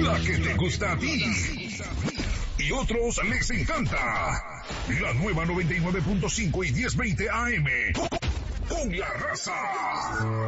La que te gusta a ti. Y otros les encanta. La nueva 99.5 y 1020 AM. Con la raza.